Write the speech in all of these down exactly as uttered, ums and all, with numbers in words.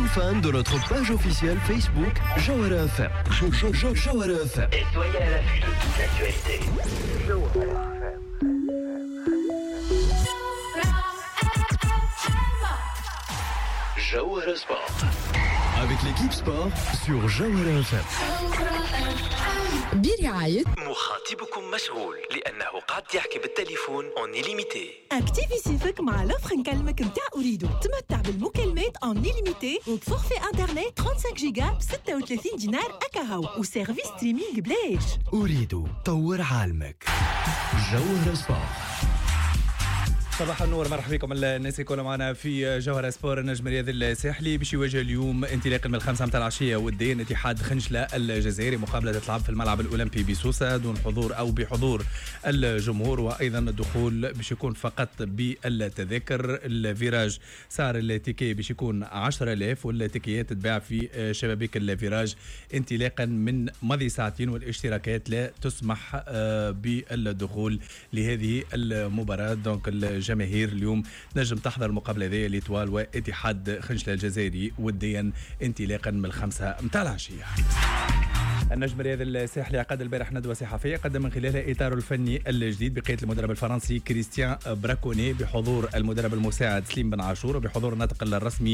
fan de notre page officielle Facebook Jawara F M. Jawara F M. Et soyez à l'affût de toute l'actualité. Jawara Sport. Avec l'équipe sport sur Jawara F M. برعاية مخاطبكم مشغول لأنه قاعد يحكي بالتليفون اون إليميتي. اكتيفي سيفك مع لوفر نكلمك متاع أريدو. تمتع بالمكالمات اون إليميتي وبفورفي انترنت خمسة وثلاثين جيجا ب ستة وثلاثين دينار أكاهو وسيرفيس ستريمينغ بلاش. أريدو طور عالمك. جوهرة سبورت. صباح النور، مرحبا بكم الناس يكونوا معنا في جوهرة سبور. النجم الرياضي الساحلي باش يواجه اليوم انطلاقا من الخمسة متاع العشية وديا اتحاد خنشلة الجزائري. مقابلة تتلعب في الملعب الأولمبي بسوسة دون حضور أو بحضور الجمهور، وأيضا الدخول باش يكون فقط بالتذاكر. الفيراج سعر التيكي باش يكون عشرة آلاف والتيكيات تتباع في شبابيك الفيراج انطلاقا من ماضي ساعتين، والاشتراكات لا تسمح بالدخول لهذه المباراة. دونك الجماهير اليوم نجم تحضر المقابله هذه ليتوال واتحاد خنشلة الجزائري وديا انطلاقا من الخمسة متاع العشيه. النجم الرياضي الساحلي عقد البارح ندوه صحفيه قدم من خلالها اطاره الفني الجديد بقياده المدرب الفرنسي كريستيان براكوني بحضور المدرب المساعد سليم بن عاشور وبحضور الناطق الرسمي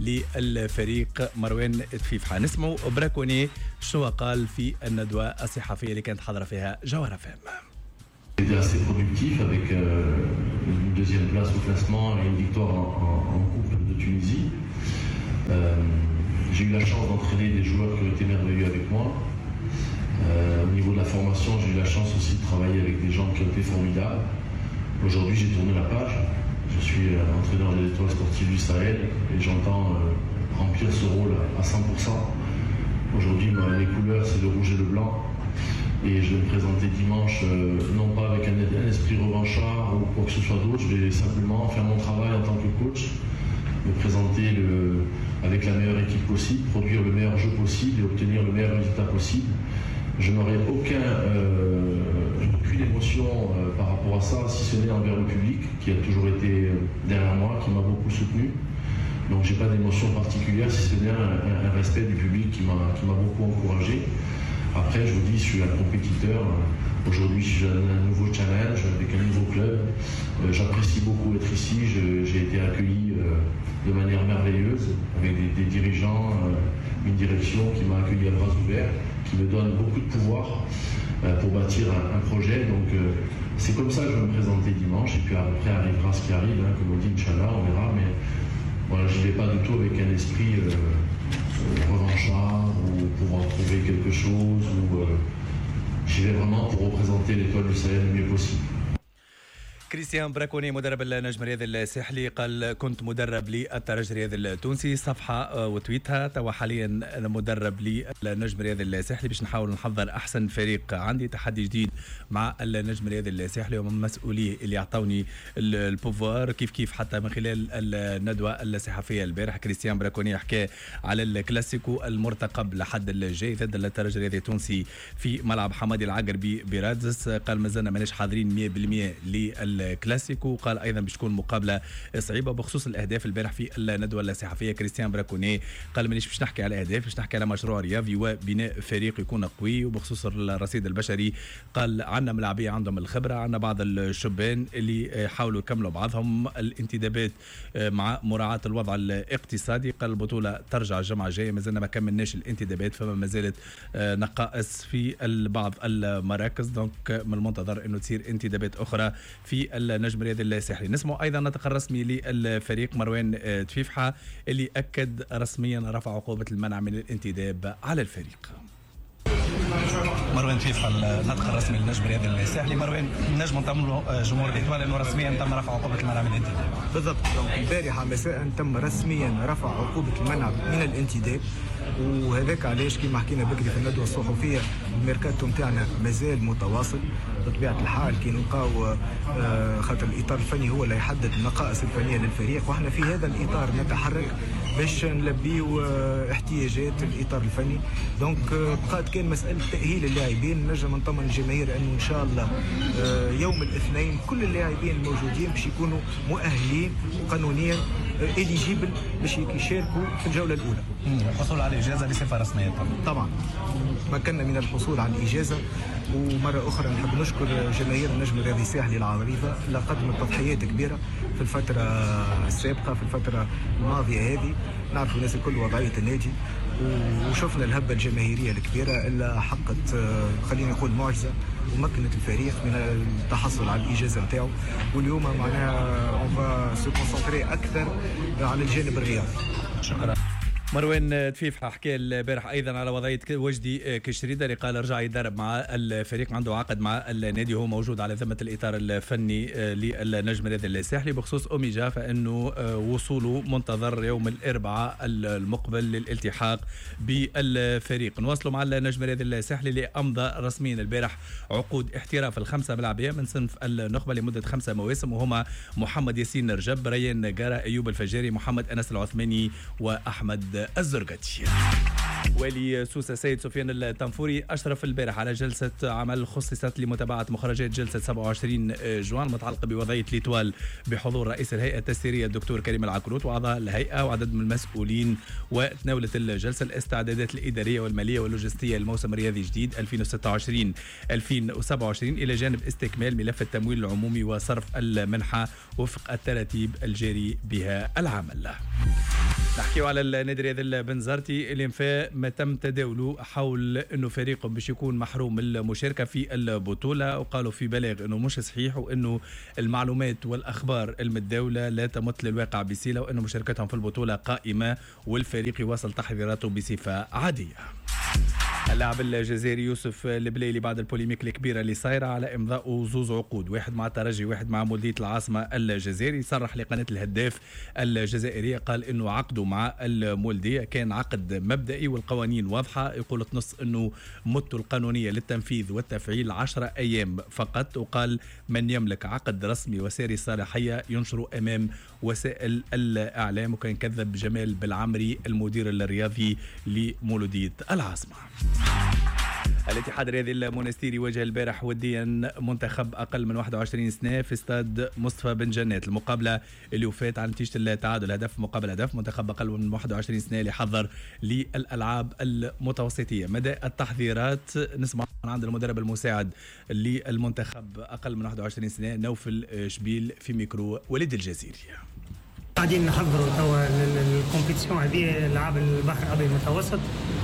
للفريق مروان تفيفحه. نسمعوا براكوني شو قال في الندوه الصحفيه اللي كانت حاضره فيها جوهرة فام. C'était assez productif avec euh, une deuxième place au classement et une victoire en, en, en Coupe de Tunisie. Euh, j'ai eu la chance d'entraîner des joueurs qui ont été merveilleux avec moi. Euh, au niveau de la formation, j'ai eu la chance aussi de travailler avec des gens qui ont été formidables. Aujourd'hui, j'ai tourné la page. Je suis euh, entraîneur de l'Étoile sportive du Sahel et j'entends euh, remplir ce rôle à cent pour cent. Aujourd'hui, bah, les couleurs, c'est le rouge et le blanc. Et je vais me présenter dimanche, euh, non pas avec un, un esprit revanchard ou quoi que ce soit d'autre, je vais simplement faire mon travail en tant que coach, me présenter le, avec la meilleure équipe possible, produire le meilleur jeu possible et obtenir le meilleur résultat possible. Je n'aurai aucun, euh, aucune émotion euh, par rapport à ça, si ce n'est envers le public, qui a toujours été derrière moi, qui m'a beaucoup soutenu. Donc j'ai pas d'émotion particulière, si ce n'est un, un, un respect du public qui m'a, qui m'a beaucoup encouragé. Après, je vous dis, je suis un compétiteur. Aujourd'hui, j'ai un nouveau challenge avec un nouveau club. Euh, j'apprécie beaucoup être ici. Je, j'ai été accueilli euh, de manière merveilleuse avec des, des dirigeants, euh, une direction qui m'a accueilli à bras ouverts, qui me donne beaucoup de pouvoir euh, pour bâtir un, un projet. Donc, euh, c'est comme ça que je vais me présenter dimanche. Et puis après arrivera ce qui arrive, hein, comme on dit, Inch'Allah, on verra. Mais voilà, je n'y vais pas du tout avec un esprit euh, revanchard ou pouvoir trouver quelque chose ou euh, j'y vais vraiment pour représenter l'Étoile du Sahel le mieux possible. كريستيان براكوني مدرب النجم الرياضي الساحلي قال كنت مدرب للترجي الرياضي التونسي، صفحه وتويتها. توا حاليا مدرب للنجم الرياضي الساحلي باش نحاول نحضر احسن فريق. عندي تحدي جديد مع النجم الرياضي الساحلي ومن مسؤوليه اللي اعطوني البوفوار كيف كيف حتى من خلال الندوه الصحفيه البارح. كريستيان براكوني حكى على الكلاسيكو المرتقب لحد الجاي ضد الترجي الرياضي التونسي في ملعب حمادي العقربي برادس. قال مازلنا ماناش حاضرين مية بالمية لل الكلاسيكو. قال ايضا باش تكون مقابله صعيبه. بخصوص الاهداف البارح في الندوه الصحفيه كريستيان براكوني قال مانيش باش نحكي على اهداف، باش نحكي على مشروع رياضي وبناء فريق يكون قوي. وبخصوص الرصيد البشري قال عندنا ملاعبيه عندهم الخبره، عندنا بعض الشبان اللي يحاولوا يكملوا بعضهم. الانتدابات مع مراعاه الوضع الاقتصادي. قال البطوله ترجع الجمعه الجايه، مازلنا ما كملناش الانتدابات، فما ما زالت نقائص في بعض المراكز. دونك من المنتظر انه تصير انتدابات اخرى في النجم الرياضي الساحلي. نسمع ايضا الناطق الرسمي للفريق مروان تفيفحه اللي اكد رسميا رفع عقوبه المنع من الانتداب على الفريق. مروان تفيفحه الناطق الرسمي للنجم الرياضي الساحلي. مروان، نجم نطمنوا جمهور الإيطوال انه رسميا تم رفع عقوبه المنع من الانتداب. بالضبط، البارحه مساء تم رسميا رفع عقوبه المنع من الانتداب وهذاك علاش كما حكينا بكري في الندوه الصحفيه الميركاتو نتاعنا مازال متواصل بطبيعه الحال كي نلقاو خاطر الاطار الفني هو اللي يحدد النقائص الفنيه للفريق، واحنا في هذا الاطار نتحرك باش نلبيو احتياجات الاطار الفني. دونك بقات كان مساله تاهيل اللاعبين، نجم نطمن الجماهير انه ان شاء الله يوم الاثنين كل اللاعبين الموجودين باش يكونوا مؤهلين قانونيا إليجيبل باش يشاركوا في الجوله الاولى. الحصول على اجازه بصفه رسميه طبعا. طبعا مكننا من الحصول على الاجازه، ومره اخرى نحب نشكر جماهير النجم الرياضي الساحلي العريضه اللي قدمت تضحيات كبيره في الفتره السابقه، في الفتره الماضيه هذه. نعرفوا الناس الكل وضعيه النادي، وشفنا الهبه الجماهيريه الكبيره اللي حققت خلينا نقول معجزه ومكنت الفريق من التحصل على الاجازه نتاعو. واليوم معناها اون فا سو كونسونطري اكثر على الجانب الرياضي. شكرا. مروان تفيف حكى البارح ايضا على وضعيه وجدي كشريده اللي قال رجع يدرب مع الفريق، عنده عقد مع النادي، هو موجود على ذمه الاطار الفني للنجم الرياضي الساحلي. بخصوص اوميجا فانه وصوله منتظر يوم الاربعاء المقبل للالتحاق بالفريق. نواصلوا مع النجم الرياضي الساحلي اللي امضى رسميا البارح عقود احتراف الخمسه ملاعبيه من صنف النخبه لمده خمسه مواسم، وهما محمد ياسين رجب، ريان جارة، ايوب الفجاري، محمد انس العثماني، واحمد الزرقاتي. والي سوسة سيد سفيان التنفوري أشرف البارح على جلسة عمل خصصت لمتابعة مخرجات جلسة سبعة وعشرين جوان متعلقة بوضعية ليتوال بحضور رئيس الهيئة التسييرية الدكتور كريم العكروت وأعضاء الهيئة وعدد من المسؤولين. وتناولت الجلسة الاستعدادات الإدارية والمالية واللوجستية للموسم الرياضي الجديد ألفين وستة وعشرين ألفين وسبعة وعشرين إلى جانب استكمال ملف التمويل العمومي وصرف المنحة وفق التراتيب الجاري بها العمل. نحكيو على النادي الرياضي البنزرتي اللي مفا ما تم تداوله حول انه فريقهم باش يكون محروم المشاركه في البطوله، وقالوا في بلاغ انه مش صحيح وانه المعلومات والاخبار المتداوله لا تمت للواقع بصله، وانه مشاركتهم في البطوله قائمه والفريق يواصل تحضيراته بصفه عاديه. اللاعب الجزائري يوسف البليلي بعد البوليميك الكبيره اللي صايره على امضاء زوز عقود، واحد مع الترجي واحد مع مولودية العاصمه الجزائري، صرح لقناه الهداف الجزائريه قال انه عقده مع المولودية كان عقد مبدئي والقوانين واضحه، يقول تنص انه مدته القانونيه للتنفيذ والتفعيل عشرة ايام فقط، وقال من يملك عقد رسمي وساري صلاحيه ينشره امام وسائل الاعلام. وكان كذب جمال بالعمري المدير الرياضي لمولودية العاصمه. الاتحاد الرياضي المونستيري واجه البارح وديا منتخب اقل من واحد وعشرين سنه في استاد مصطفى بن جنات. المقابله اللي وفات على نتيجه التعادل هدف مقابل هدف. منتخب اقل من واحد وعشرين سنه اللي حضر للالعاب المتوسطيه. مدى التحضيرات نسمع من عند المدرب المساعد للمنتخب اقل من واحد وعشرين سنه نوفل شبيل في ميكرو وليد الجزيري. قاعدين نحضروا توا الكومبيتيشن هذه العاب البحر الابيض المتوسط.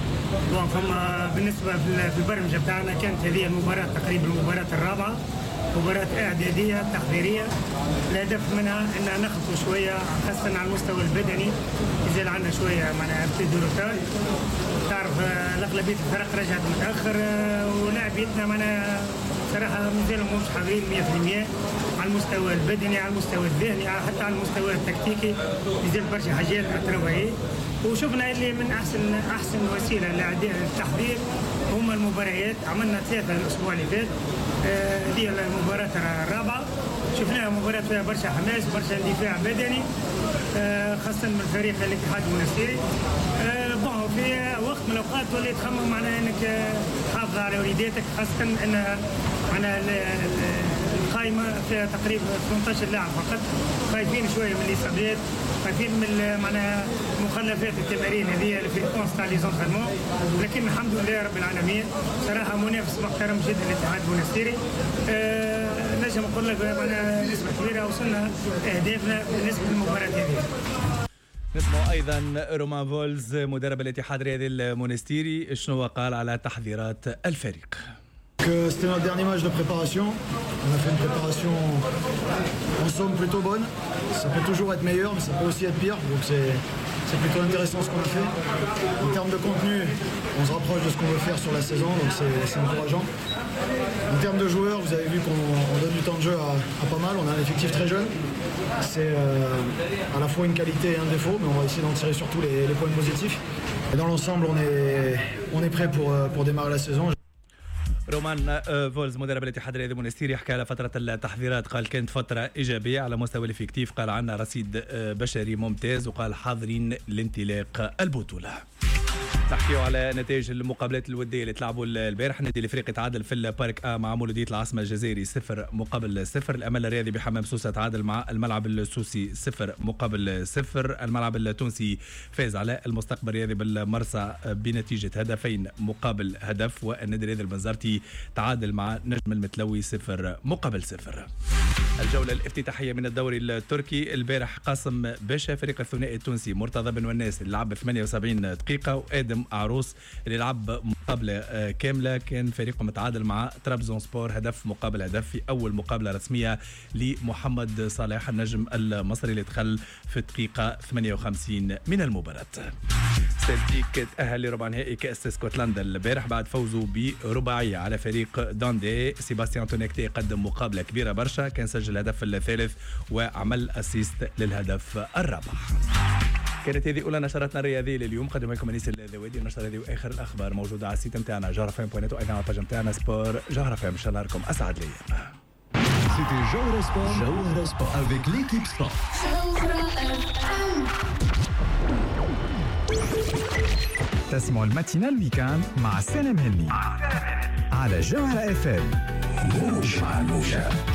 فما بالنسبه في البرمجه بتاعنا كانت هذه المباراه تقريبا المباراه الرابعه، مباراه اعداديه تحضيريه. الهدف منها ان نخطو شويه خاصه على المستوى البدني، يزال عندنا شويه معناها بتدو روتار. تعرف اغلبيه الفرق رجعت متاخر ولاعبيتنا معناها صراحه مازالوا مش حاضرين مية بالمية على المستوى البدني على المستوى الذهني حتى على المستوى التكتيكي. يزال برشا حاجات تروعيه، وشفنا اللي من احسن احسن وسيله للتحضير هما المباريات. عملنا ثلاثه الاسبوع اللي فات، هذه آه المباراه الرابعه شفناها مباراه فيها برشا حماس برشا اندفاع بدني، آه خاصه من فريق الاتحاد المونستيري. آه بون في وقت من الاوقات وليت تخمم معناها انك تحافظ على وليداتك، خاصه ان معناها القائمه فيها تقريبا ثمانية عشر لاعب فقط. خايفين شويه من الاصابات، خايفين من معناها مخلفات التمارين هذه اللي في الكونس تاع لي زونترينمون، لكن الحمد لله رب العالمين صراحه منافس محترم جدا الاتحاد المونستيري. أه نجم نقول لك معناها نسبه كبيره وصلنا اهدافنا بالنسبه للمباراه هذه. نسمع ايضا رومان فولز مدرب الاتحاد الرياضي المونستيري شنو قال على تحضيرات الفريق. C'était notre dernier match de préparation. On a fait une préparation en somme plutôt bonne. Ça peut toujours être meilleur, mais ça peut aussi être pire. Donc c'est, c'est plutôt intéressant ce qu'on a fait. En termes de contenu, on se rapproche de ce qu'on veut faire sur la saison, donc c'est, c'est encourageant. En termes de joueurs, vous avez vu qu'on on donne du temps de jeu à, à pas mal. On a un effectif très jeune. C'est euh, à la fois une qualité et un défaut, mais on va essayer d'en tirer surtout les, les points positifs. Et dans l'ensemble, on est, on est prêt pour, pour démarrer la saison. رومان فولز مدرب الاتحاد الرياضي المنستيري حكى على فترة التحضيرات، قال كانت فترة إيجابية على مستوى الإفكتيف، قال عنا رصيد بشري ممتاز، وقال حاضرين لانطلاق البطولة. نحكيو على نتائج المقابلات الودية اللي تلعبوا البارح. النادي الافريقي تعادل في البارك آ مع مولودية العاصمة الجزائري صفر مقابل صفر. الامل الرياضي بحمام سوسة تعادل مع الملعب السوسي صفر مقابل صفر. الملعب التونسي فاز على المستقبل الرياضي بالمرسى بنتيجة هدفين مقابل هدف. والنادي الرياضي البنزرتي تعادل مع نجم المتلوي صفر مقابل صفر. الجولة الافتتاحية من الدوري التركي البارح قاسم باشا فريق الثنائي التونسي مرتضى بن والناس اللي لعب ثمانية وسبعين دقيقة، وآدم عروس اللي لعب مقابلة كاملة. كان فريقه متعادل مع ترابزون سبور هدف مقابل هدف في أول مقابلة رسمية لمحمد صالح النجم المصري اللي دخل في الدقيقة ثمانية وخمسين من المباراة. سلتيك تأهل لربع نهائي كأس اسكتلندا البارح بعد فوزه برباعية على فريق دوندي. سيباستيان تونيكتي قدم مقابلة كبيرة برشا، كان سجل الهدف الثالث وعمل أسيست للهدف الرابع. كانت هذه أولى نشراتنا الرياضية لليوم، قدم لكم أنيس الذوادي. النشرة هذه وآخر الأخبار موجودة على السيت متاعنا جوهرة فام بوينت، وأيضا على الباج متاعنا سبور جوهرة فام. إن شاء الله لكم أسعد الأيام. C'était Jawhara Sport, Jawhara Sport avec l'équipe Sport. تسمعوا الماتينال ويكاند مع سالم هني على جوهرة اف ام. موج مع الموجة.